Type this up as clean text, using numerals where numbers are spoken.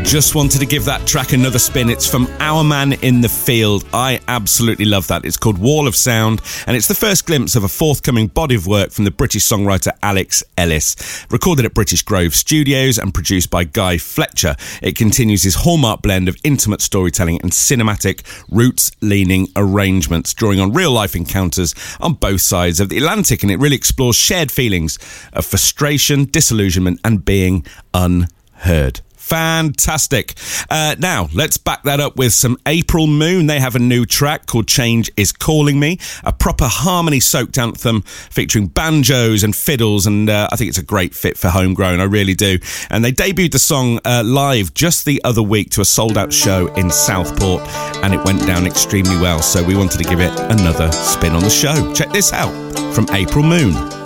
Just wanted to give that track another spin. It's from Our Man in the Field. I absolutely love that. It's called Wall of Sound, and it's the first glimpse of a forthcoming body of work from the British songwriter Alex Ellis. Recorded at British Grove Studios and produced by Guy Fletcher, it continues his hallmark blend of intimate storytelling and cinematic, roots-leaning arrangements, drawing on real-life encounters on both sides of the Atlantic, and it really explores shared feelings of frustration, disillusionment, and being unheard. Fantastic. Now, let's back that up with some April Moon. They have a new track called Change Is Calling Me, a proper harmony-soaked anthem featuring banjos and fiddles, and I think it's a great fit for Homegrown, I really do. And they debuted the song live just the other week to a sold-out show in Southport, and it went down extremely well, so we wanted to give it another spin on the show. Check this out from April Moon.